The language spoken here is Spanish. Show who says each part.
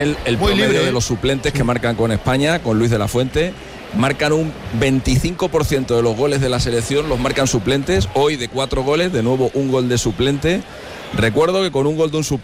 Speaker 1: El promedio de los suplentes que marcan con España, con Luis de la Fuente, marcan un 25% de los goles de la selección, los marcan suplentes. Hoy de 4 goles, de nuevo un gol de suplente. Recuerdo que con un gol de un suplente